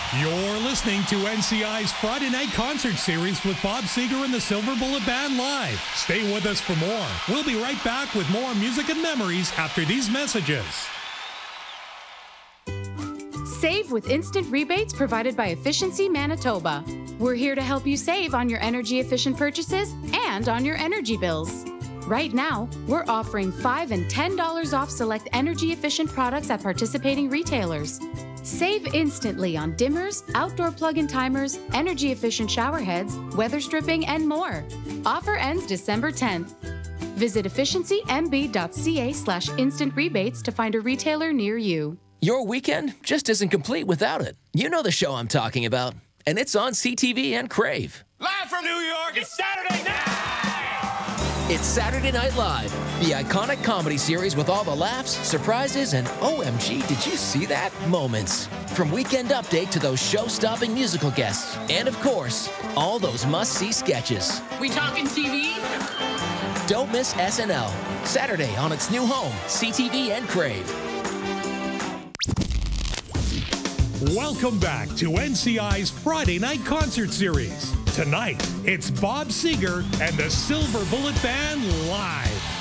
You're listening to NCI's Friday Night Concert Series with Bob Seger and the Silver Bullet Band live. Stay with us for more. We'll be right back with more music and memories after these messages. Save with instant rebates provided by Efficiency Manitoba. We're here to help you save on your energy-efficient purchases and on your energy bills. Right now, we're offering $5 and $10 off select energy-efficient products at participating retailers. Save instantly on dimmers, outdoor plug-in timers, energy-efficient shower heads, weather stripping, and more. Offer ends December 10th. Visit efficiencymb.ca/instant rebates to find a retailer near you. Your weekend just isn't complete without it. You know the show I'm talking about, and it's on CTV and Crave. Live from New York, it's Saturday night! It's Saturday Night Live, the iconic comedy series with all the laughs, surprises, and OMG, did you see that? Moments. From Weekend Update to those show-stopping musical guests, and of course, all those must-see sketches. We talking TV? Don't miss SNL, Saturday on its new home, CTV and Crave. Welcome back to NCI's Friday Night Concert Series. Tonight, it's Bob Seger and the Silver Bullet Band live.